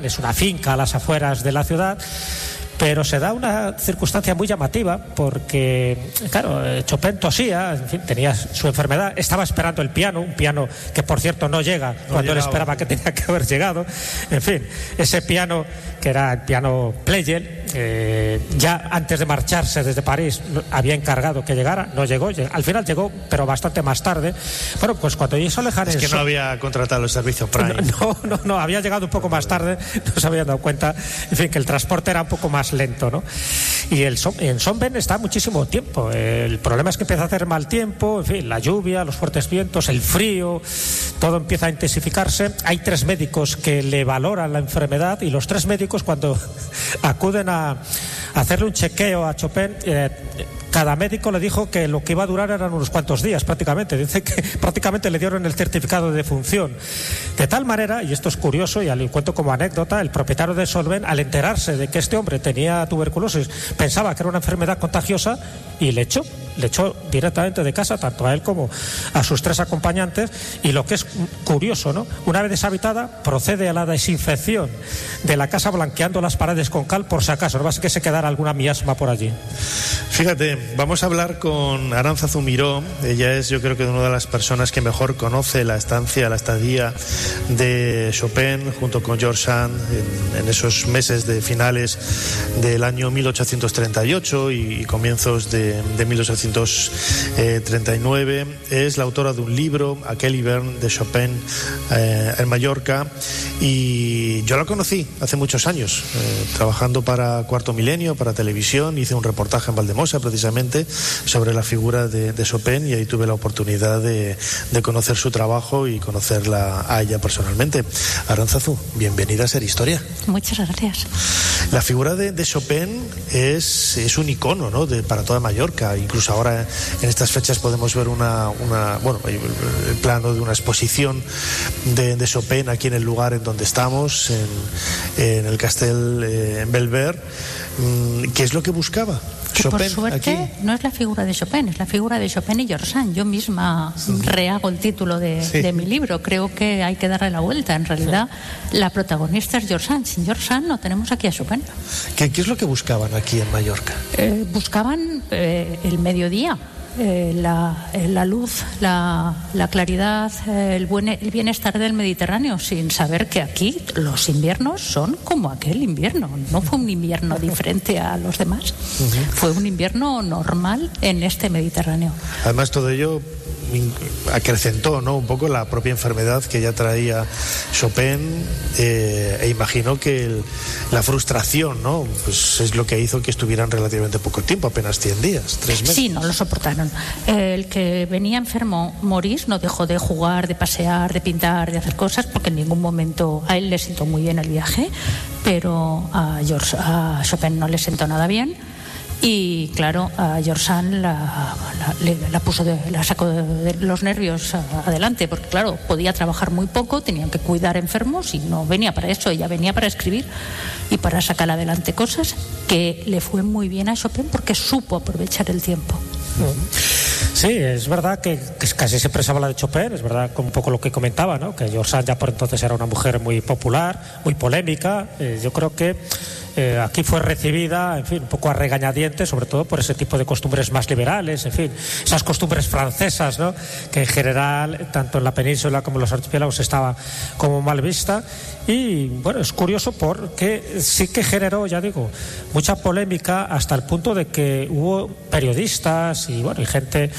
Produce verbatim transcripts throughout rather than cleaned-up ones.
Es una finca a las afueras de la ciudad, pero se da una circunstancia muy llamativa porque, claro, Chopin tosía, en fin, tenía su enfermedad, estaba esperando el piano, un piano que, por cierto, no llega no cuando llegaba. Él esperaba que tenía que haber llegado. En fin, ese piano, que era el piano Pleyel, eh, ya antes de marcharse desde París había encargado que llegara, no llegó, al final llegó, pero bastante más tarde. Bueno, pues cuando hizo Lejar Es que no había contratado los servicios Prime. No, no, no, había llegado un poco más tarde, no se habían dado cuenta, en fin, que el transporte era un poco más lento, ¿no? Y el Son, en Sonben está muchísimo tiempo. El problema es que empieza a hacer mal tiempo, en fin, la lluvia, los fuertes vientos, el frío, todo empieza a intensificarse. Hay tres médicos que le valoran la enfermedad y los tres médicos, cuando acuden a hacerle un chequeo a Chopin, eh, cada médico le dijo que lo que iba a durar eran unos cuantos días prácticamente. Dice que prácticamente le dieron el certificado de defunción. De tal manera, y esto es curioso y lo cuento como anécdota, el propietario de Solven, al enterarse de que este hombre tenía tuberculosis, pensaba que era una enfermedad contagiosa y le echó. Le echó directamente de casa, tanto a él como a sus tres acompañantes. Y lo que es curioso, ¿no? Una vez deshabitada, procede a la desinfección de la casa blanqueando las paredes con cal por si acaso, no va a ser que se quedara alguna miasma por allí. Fíjate, vamos a hablar con Arantzazu Miró. Ella es, yo creo que una de las personas que mejor conoce la estancia, la estadía de Chopin junto con George Sand en, en esos meses de finales del año mil ochocientos treinta y ocho y, y comienzos de, de mil ochocientos treinta y nueve. Es la autora de un libro, Aquel hivern de Chopin eh, en Mallorca, y yo la conocí hace muchos años eh, trabajando para Cuarto Milenio, para televisión. Hice un reportaje en Valdemosa precisamente sobre la figura de, de Chopin, y ahí tuve la oportunidad de, de conocer su trabajo y conocerla a ella personalmente. Arantzazu, bienvenida a Ser Historia. Muchas gracias. La figura de, de Chopin es, es un icono, ¿no?, de, para toda Mallorca. Incluso ahora en estas fechas podemos ver una, una bueno, el plano de una exposición de, de Chopin aquí en el lugar en donde estamos, en, en el Castel eh, en Belver. ¿Qué es lo que buscaba que Chopin por suerte aquí? No es la figura de Chopin, es la figura de Chopin y George Sand. Yo misma sí. rehago el título de, sí. de mi libro. Creo que hay que darle la vuelta. En realidad, sí. la protagonista es George Sand. Sin George Sand no tenemos aquí a Chopin. ¿Qué, qué es lo que buscaban aquí en Mallorca? Eh, buscaban eh, el mediodía. Eh, la, eh, la luz, la, la claridad, eh, el, buen, el bienestar del Mediterráneo, sin saber que aquí los inviernos son como aquel invierno. No fue un invierno diferente a los demás, uh-huh. fue un invierno normal en este Mediterráneo. Además, todo ello acrecentó, ¿no?, un poco la propia enfermedad que ya traía Chopin, eh, e imagino que el, la frustración, ¿no?, pues es lo que hizo que estuvieran relativamente poco tiempo, apenas cien días, tres meses. Sí, no lo soportaron. El que venía enfermo, Maurice, no dejó de jugar, de pasear, de pintar, de hacer cosas, porque en ningún momento a él le sentó muy bien el viaje, pero a, George, a Chopin no le sentó nada bien. Y claro, a George Sand la, la, la, puso de, la sacó de, de los nervios adelante, porque claro, podía trabajar muy poco, tenían que cuidar enfermos y no venía para eso, ella venía para escribir y para sacar adelante cosas, que le fue muy bien a Chopin porque supo aprovechar el tiempo. Sí, es verdad que, que casi siempre se habla de Chopin, es verdad, como un poco lo que comentaba, ¿no?, que George Sand ya por entonces era una mujer muy popular, muy polémica. Eh, yo creo que Eh, aquí fue recibida, en fin, un poco a regañadientes, sobre todo por ese tipo de costumbres más liberales, en fin, esas costumbres francesas, ¿no?, que en general, tanto en la península como en los archipiélagos, estaba como mal vista. Y bueno, es curioso porque sí que generó, ya digo, mucha polémica, hasta el punto de que hubo periodistas y bueno, y gente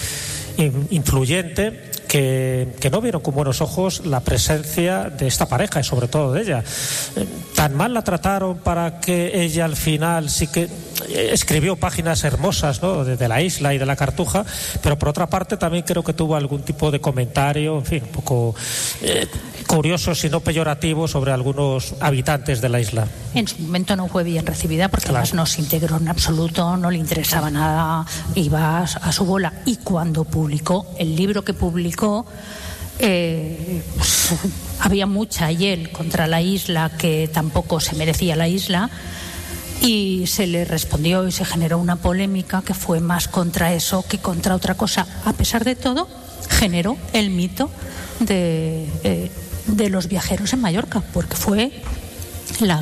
influyente Que, que no vieron con buenos ojos la presencia de esta pareja y sobre todo de ella. Eh, tan mal la trataron para que ella al final sí que escribió páginas hermosas, ¿no?, de, de la isla y de la Cartuja, pero por otra parte también creo que tuvo algún tipo de comentario, en fin, un poco eh, curioso, si no peyorativo, sobre algunos habitantes de la isla. En su momento no fue bien recibida porque claro. además no se integró en absoluto, no le interesaba nada, iba a, a su bola. Y cuando publicó el libro que publicó, Eh, pues, había mucha hiel contra la isla, que tampoco se merecía la isla, y se le respondió y se generó una polémica que fue más contra eso que contra otra cosa. A pesar de todo, generó el mito de, eh, de los viajeros en Mallorca, porque fue